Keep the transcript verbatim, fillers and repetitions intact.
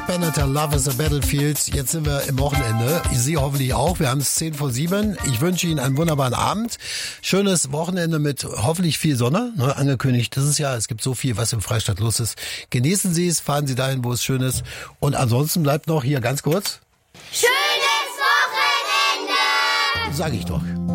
Carpenter, Love is a Battlefield. Jetzt sind wir im Wochenende. Sie hoffentlich auch. Wir haben es zehn vor sieben. Ich wünsche Ihnen einen wunderbaren Abend. Schönes Wochenende mit hoffentlich viel Sonne. Ne, angekündigt dieses Jahr. Es gibt so viel, was im Freistaat los ist. Genießen Sie es, fahren Sie dahin, wo es schön ist. Und ansonsten bleibt noch hier ganz kurz. Schönes Wochenende! Sag ich doch.